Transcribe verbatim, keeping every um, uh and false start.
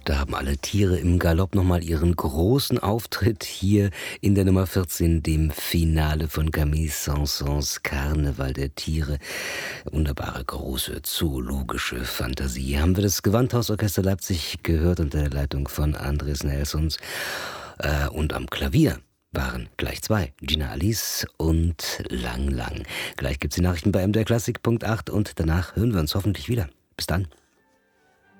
Da haben alle Tiere im Galopp nochmal ihren großen Auftritt hier in der Nummer vierzehn, dem Finale von Camille Saint-Saëns Karneval der Tiere. Wunderbare, große, zoologische Fantasie. Haben wir das Gewandhausorchester Leipzig gehört unter der Leitung von Andres Nelsons. Äh, und am Klavier waren gleich zwei, Gina Alice und Lang Lang. Gleich gibt's die Nachrichten bei M D R Klassik Punkt acht und danach hören wir uns hoffentlich wieder. Bis dann.